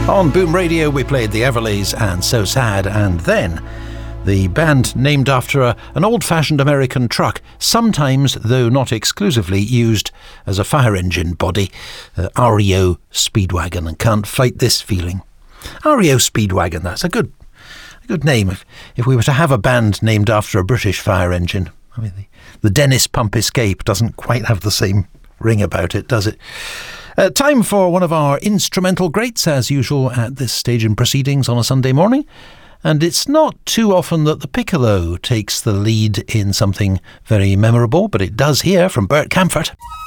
On Boom Radio, we played the Everleys and So Sad, and then the band named after an old-fashioned American truck, sometimes, though not exclusively, used as a fire engine body, REO Speedwagon, and Can't Fight This Feeling. REO Speedwagon, that's a good name. If we were to have a band named after a British fire engine, I mean, the Dennis Pump Escape doesn't quite have the same ring about it, does it? Time for one of our instrumental greats, as usual at this stage in proceedings on a Sunday morning. And it's not too often that the piccolo takes the lead in something very memorable, but it does here from Bert Kaempfert.